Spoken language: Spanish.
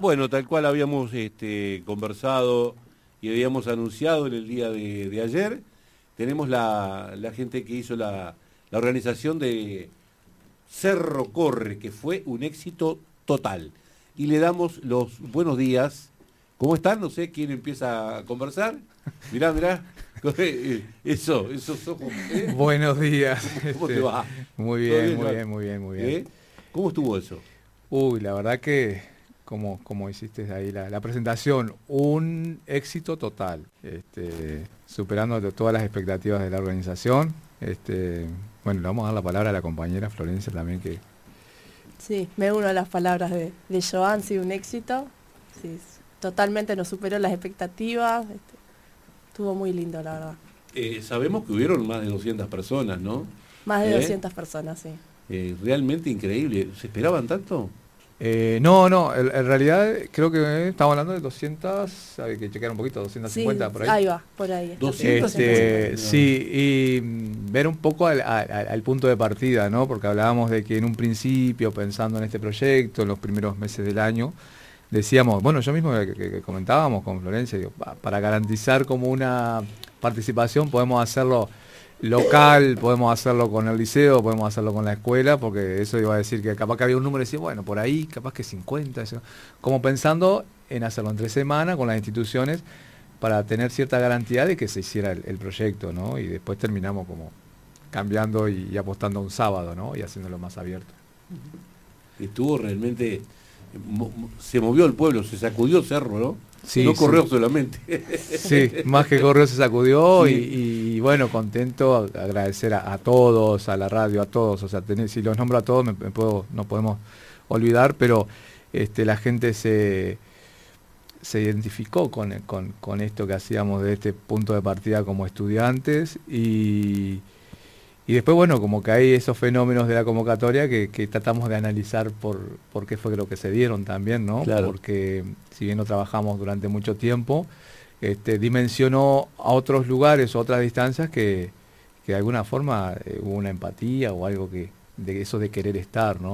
Bueno, tal cual habíamos conversado y habíamos anunciado en el día de ayer, tenemos la gente que hizo la organización de Cerro Corre, que fue un éxito total. Y le damos los buenos días. ¿Cómo están? No sé quién empieza a conversar. Mirá, mirá. Esos ojos. Buenos días. ¿Cómo te va? Muy ¿Todo bien, bien, muy Joan? bien, muy bien, muy bien. ¿Cómo estuvo eso? Uy, la verdad que, como hiciste ahí la presentación, un éxito total, superando todas las expectativas de la organización. Bueno, le vamos a dar la palabra a la compañera Florencia también, que Sí, me uno a las palabras de Joan, sí, un éxito. Sí, totalmente nos superó las expectativas. Estuvo muy lindo, la verdad. Sabemos que hubieron más de 200 personas, ¿no? Más de 200 personas, sí. Realmente increíble. ¿Se esperaban tanto? no, en realidad creo que estamos hablando de 200, hay que chequear un poquito, 250 Sí, por ahí. ahí va, por ahí. 250. Sí, y ver un poco al punto de partida, ¿no? Porque hablábamos de que en un principio, pensando en este proyecto, en los primeros meses del año, decíamos, bueno, yo mismo que comentábamos con Florencia, digo, para garantizar como una participación podemos hacerlo local, podemos hacerlo con el liceo, podemos hacerlo con la escuela, porque eso iba a decir que capaz que había un número y decía, bueno, por ahí, capaz que 50, eso. Como pensando en hacerlo entre semana con las instituciones para tener cierta garantía de que se hiciera el proyecto, ¿no? Y después terminamos como cambiando y apostando a un sábado, ¿no? Y haciéndolo más abierto. Estuvo realmente... se movió el pueblo, se sacudió Cerro, ¿no? Sí, no corrió sí. solamente. Sí, más que corrió se sacudió Sí. y bueno, contento, agradecer a todos, a la radio, a todos, o sea, si los nombro a todos no podemos olvidar, pero la gente se identificó con esto que hacíamos de este punto de partida como estudiantes y después, bueno, como que hay esos fenómenos de la convocatoria que tratamos de analizar por qué fue lo que se dieron también, ¿no? Claro. Porque si bien no trabajamos durante mucho tiempo, dimensionó a otros lugares o otras distancias que de alguna forma hubo una empatía o algo de eso de querer estar, ¿no?